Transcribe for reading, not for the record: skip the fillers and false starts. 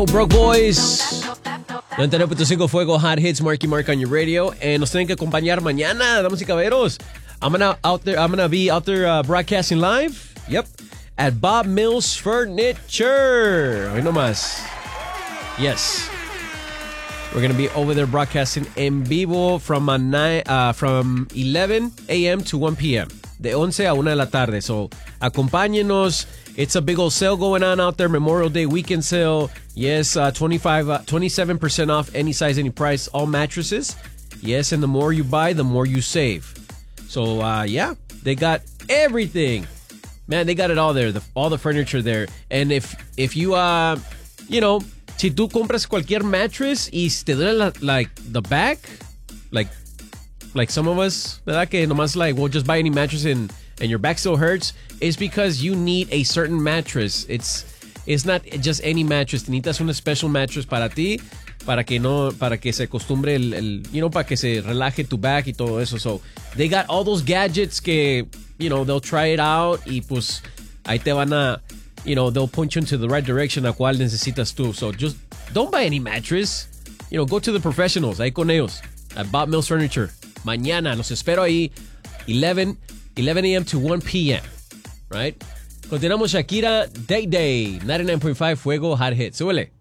Broke Boys. 99.5 Fuego Hot Hits, Marky Mark on your radio. Nos tienen que acompañar mañana, damas y caballeros. I'm gonna be out there broadcasting live. Yep. At Bob Mills Furniture. Hoy nomás. Yes. We're gonna be over there broadcasting en vivo from 11 a.m. to 1 p.m. De 11 a 1 de la tarde. So, acompáñenos. It's a big old sale going on out there. Memorial Day weekend sale. Yes, 27% off any size, any price, all mattresses. Yes, and the more you buy, the more you save. So, yeah, they got everything. Man, they got it all there. All the furniture there. And if you, si tú compras cualquier mattress y te duele the back, like some of us, ¿verdad? Que nomás we'll just buy any mattress and your back still hurts, it's because you need a certain mattress. It's not just any mattress. Necesitas una special mattress para ti, para que se acostumbre para que se relaje tu back y todo eso. So, they got all those gadgets que, they'll try it out y pues ahí te van a, they'll point you into the right direction a cuál necesitas tú. So, just don't buy any mattress. Go to the professionals, ahí con ellos, at Bob Mills Furniture. Mañana, los espero ahí, 11 a.m. to 1 p.m. Right? Continuamos Shakira, Day Day, 99.5 Fuego Hot Hits. Súbele.